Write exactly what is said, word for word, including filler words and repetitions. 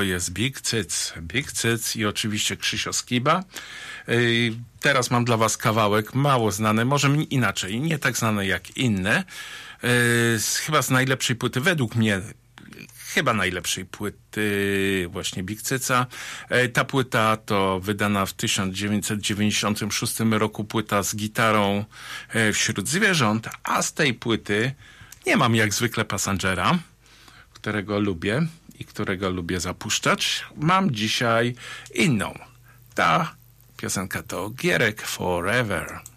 jest Big Cyc. Big Cyc i oczywiście Krzysio Skiba. Teraz mam dla was kawałek mało znany, może inaczej, nie tak znany jak inne. Chyba z najlepszej płyty, według mnie, chyba najlepszej płyty właśnie Big Cyca. Ta płyta to wydana w tysiąc dziewięćset dziewięćdziesiątym szóstym roku płyta z gitarą wśród zwierząt, a z tej płyty nie mam jak zwykle Passengera, którego lubię i którego lubię zapuszczać. Mam dzisiaj inną. Ta piosenka to Gierek Forever.